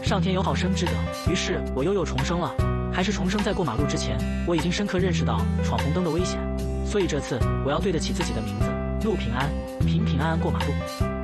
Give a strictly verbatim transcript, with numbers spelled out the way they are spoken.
上天有好生之德，于是我又又重生了。还是重生在过马路之前，我已经深刻认识到闯红灯的危险，所以这次我要对得起自己的名字，路平安，平平安安过马路。